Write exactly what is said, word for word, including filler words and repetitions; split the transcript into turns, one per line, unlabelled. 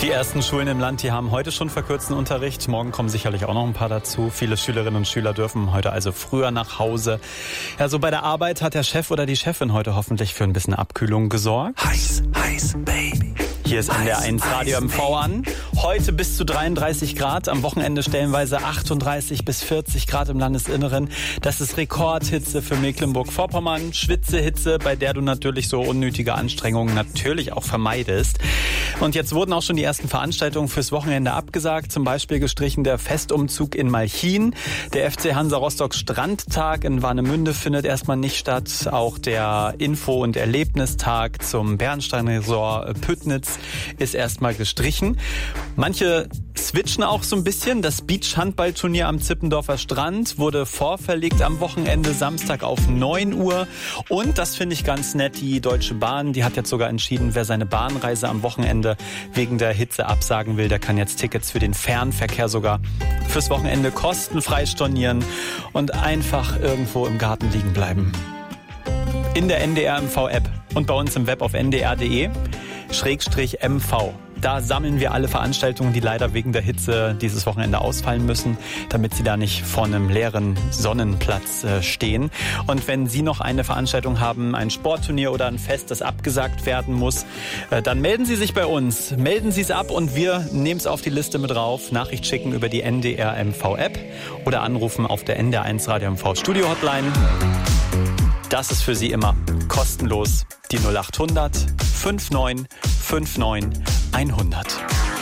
Die ersten Schulen im Land, die haben heute schon verkürzten Unterricht. Morgen kommen sicherlich auch noch ein paar dazu. Viele Schülerinnen und Schüler dürfen heute also früher nach Hause. Ja, so bei der Arbeit hat der Chef oder die Chefin heute hoffentlich für ein bisschen Abkühlung gesorgt.
Heiß, heiß, Baby.
Hier ist N D R eins Radio M V an. Heute bis zu dreiunddreißig Grad, am Wochenende stellenweise achtunddreißig bis vierzig Grad im Landesinneren. Das ist Rekordhitze für Mecklenburg-Vorpommern. Schwitzehitze, bei der du natürlich so unnötige Anstrengungen natürlich auch vermeidest. Und jetzt wurden auch schon die ersten Veranstaltungen fürs Wochenende abgesagt. Zum Beispiel gestrichen der Festumzug in Malchin. Der F C Hansa Rostock Strandtag in Warnemünde findet erstmal nicht statt. Auch der Info- und Erlebnistag zum Bernstein-Resort Püttnitz ist erstmal gestrichen. Manche switchen auch so ein bisschen. Das Beach-Handballturnier am Zippendorfer Strand wurde vorverlegt am Wochenende Samstag auf neun Uhr. Und das finde ich ganz nett, die Deutsche Bahn, die hat jetzt sogar entschieden, wer seine Bahnreise am Wochenende wegen der Hitze absagen will, der kann jetzt Tickets für den Fernverkehr sogar fürs Wochenende kostenfrei stornieren und einfach irgendwo im Garten liegen bleiben. In der N D R M V-App und bei uns im Web auf n d r punkt d e Schrägstrich M V. Da sammeln wir alle Veranstaltungen, die leider wegen der Hitze dieses Wochenende ausfallen müssen, damit Sie da nicht vor einem leeren Sonnenplatz äh, stehen. Und wenn Sie noch eine Veranstaltung haben, ein Sportturnier oder ein Fest, das abgesagt werden muss, äh, dann melden Sie sich bei uns. Melden Sie es ab und wir nehmen es auf die Liste mit drauf. Nachricht schicken über die N D R M V-App oder anrufen auf der N D R eins Radio M V Studio Hotline. Das ist für Sie immer kostenlos. Die null acht hundert fünfundneunzig neun neun hundert.